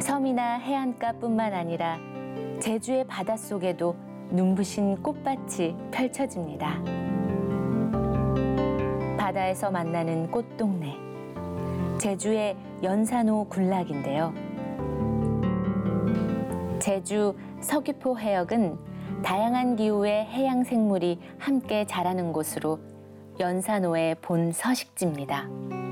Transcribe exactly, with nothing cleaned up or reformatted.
섬이나 해안가뿐만 아니라 제주의 바닷속에도 눈부신 꽃밭이 펼쳐집니다. 바다에서 만나는 꽃동네, 제주의 연산호 군락인데요. 제주 서귀포 해역은 다양한 기후의 해양 생물이 함께 자라는 곳으로 연산호의 본 서식지입니다.